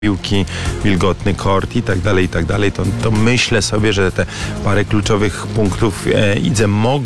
piłki, wilgotny kort i tak dalej, to myślę sobie, że te parę kluczowych punktów Idze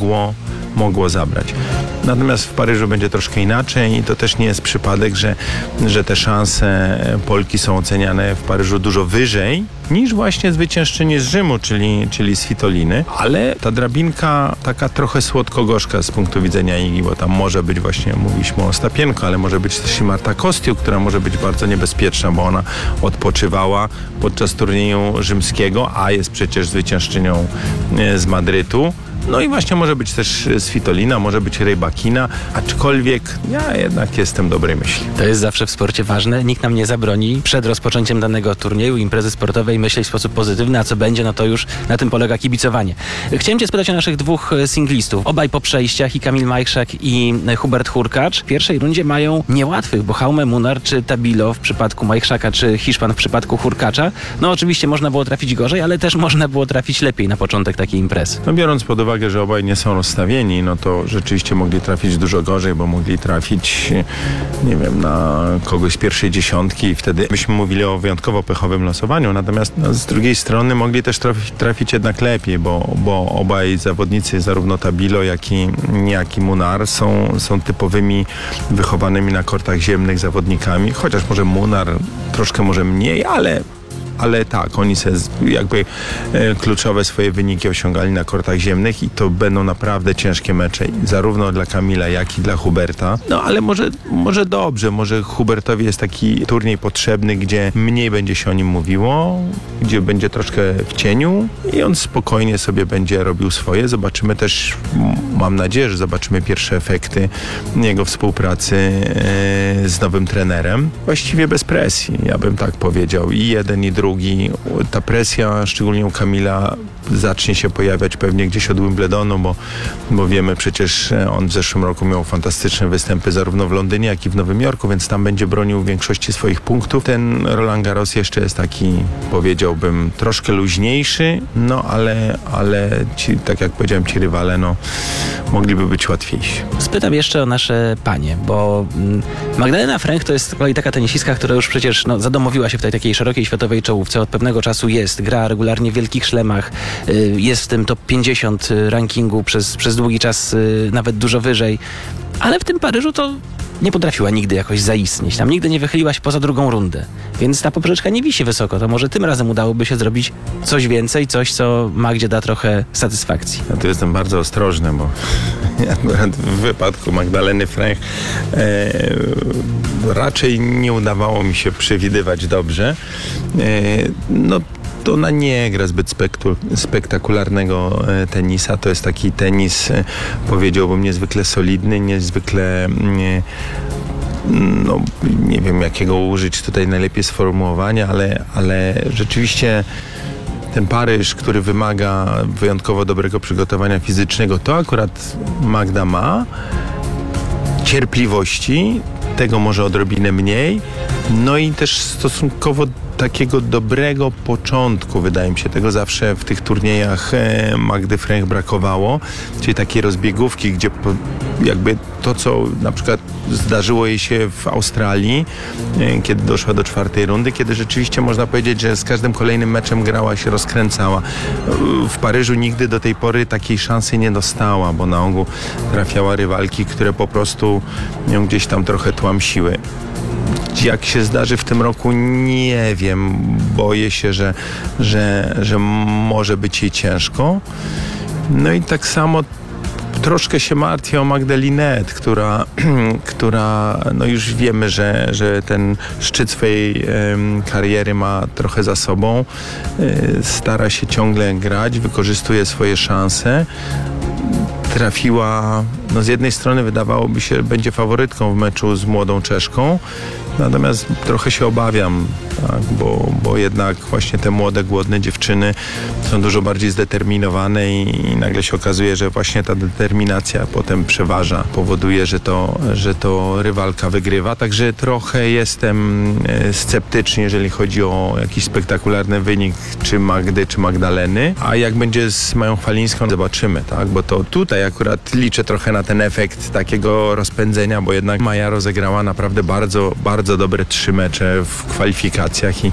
mogło zabrać. Natomiast w Paryżu będzie troszkę inaczej i to też nie jest przypadek, że te szanse Polki są oceniane w Paryżu dużo wyżej niż właśnie zwyciężczyni z Rzymu, czyli Svitoliny, ale ta drabinka taka trochę słodko-gorzka z punktu widzenia Igi, bo tam może być właśnie, mówiliśmy o Ostapienko, ale może być też i Marta Kostiuk, która może być bardzo niebezpieczna, bo ona odpoczywała podczas turnieju rzymskiego, a jest przecież zwyciężczynią z Madrytu. No i właśnie może być też Svitolina, może być Rybakina, aczkolwiek ja jednak jestem dobrej myśli. To jest zawsze w sporcie ważne. Nikt nam nie zabroni przed rozpoczęciem danego turnieju, imprezy sportowej myśleć w sposób pozytywny, a co będzie, no to już na tym polega kibicowanie. Chciałem cię spytać o naszych dwóch singlistów. Obaj po przejściach, i Kamil Majchrzak, i Hubert Hurkacz. W pierwszej rundzie mają niełatwych, bo Jaume Munar czy Tabilo w przypadku Majchrzaka, czy Hiszpan w przypadku Hurkacza. No oczywiście można było trafić gorzej, ale też można było trafić lepiej na początek takiej imprezy. No biorąc pod uwagę, że obaj nie są rozstawieni, no to rzeczywiście mogli trafić dużo gorzej, bo mogli trafić, nie wiem, na kogoś z pierwszej dziesiątki i wtedy byśmy mówili o wyjątkowo pechowym losowaniu, natomiast z drugiej strony mogli też trafić jednak lepiej, bo obaj zawodnicy, zarówno Tabilo, jak i Munar są typowymi wychowanymi na kortach ziemnych zawodnikami, chociaż może Munar troszkę może mniej, ale tak, oni sobie jakby kluczowe swoje wyniki osiągali na kortach ziemnych i to będą naprawdę ciężkie mecze, zarówno dla Kamila, jak i dla Huberta. No ale może dobrze, może Hubertowi jest taki turniej potrzebny, gdzie mniej będzie się o nim mówiło, gdzie będzie troszkę w cieniu i on spokojnie sobie będzie robił swoje. Zobaczymy też, mam nadzieję, że zobaczymy pierwsze efekty jego współpracy z nowym trenerem. Właściwie bez presji, ja bym tak powiedział. I jeden, i drugi. Ta presja, szczególnie u Kamila, zacznie się pojawiać pewnie gdzieś od Wimbledonu, bo wiemy przecież, on w zeszłym roku miał fantastyczne występy zarówno w Londynie, jak i w Nowym Jorku, więc tam będzie bronił większości swoich punktów. Ten Roland Garros jeszcze jest taki, powiedziałbym, troszkę luźniejszy, no ale ci, tak jak powiedziałem, ci rywale, no mogliby być łatwiejsi. Spytam jeszcze o nasze panie, bo Magdalena Fręch to jest z kolei taka tenisistka, która już przecież zadomowiła się w tej takiej szerokiej światowej czołówce. Od pewnego czasu gra regularnie w wielkich szlemach, jest w tym top 50 rankingu przez długi czas, nawet dużo wyżej, ale w tym Paryżu to nie potrafiła nigdy jakoś zaistnieć. Tam nigdy nie wychyliła się poza drugą rundę. Więc ta poprzeczka nie wisi wysoko. To może tym razem udałoby się zrobić coś więcej, coś, co Magdzie da trochę satysfakcji. Ja tu jestem bardzo ostrożny, bo akurat w wypadku Magdaleny Fręch raczej nie udawało mi się przewidywać dobrze. No to ona nie gra zbyt spektakularnego tenisa. To jest taki tenis, powiedziałbym, niezwykle solidny, niezwykle no nie wiem jakiego użyć tutaj najlepiej sformułowania, ale rzeczywiście ten Paryż, który wymaga wyjątkowo dobrego przygotowania fizycznego, to akurat Magda ma. Cierpliwości, tego może odrobinę mniej, no i też stosunkowo takiego dobrego początku, wydaje mi się, tego zawsze w tych turniejach Magdy Fręch brakowało, czyli takiej rozbiegówki, gdzie jakby to, co na przykład zdarzyło jej się w Australii, kiedy doszła do czwartej rundy, kiedy rzeczywiście można powiedzieć, że z każdym kolejnym meczem grała się, rozkręcała. W Paryżu nigdy do tej pory takiej szansy nie dostała, bo na ogół trafiała rywalki, które po prostu ją gdzieś tam trochę tłamsiły. Jak się zdarzy w tym roku, nie wiem. Boję się, że może być jej ciężko. No i tak samo troszkę się martwię o Magdę Linette, która no już wiemy, że ten szczyt swojej kariery ma trochę za sobą. Stara się ciągle grać, wykorzystuje swoje szanse. Trafiła, no z jednej strony wydawałoby się, będzie faworytką w meczu z młodą Czeszką, natomiast trochę się obawiam, tak, bo jednak właśnie te młode, głodne dziewczyny są dużo bardziej zdeterminowane i nagle się okazuje, że właśnie ta determinacja potem przeważa, powoduje, że to rywalka wygrywa, także trochę jestem sceptyczny, jeżeli chodzi o jakiś spektakularny wynik czy Magdy, czy Magdaleny, a jak będzie z Mają Chwalińską, zobaczymy, tak, bo to tutaj akurat liczę trochę na ten efekt takiego rozpędzenia, bo jednak Maja rozegrała naprawdę bardzo, bardzo bardzo dobre 3 mecze w kwalifikacjach i